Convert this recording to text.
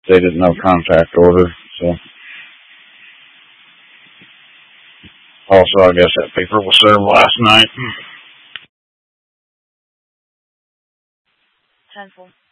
They didn't know contract order, so. Also, I guess that paper was served last night. 10-4.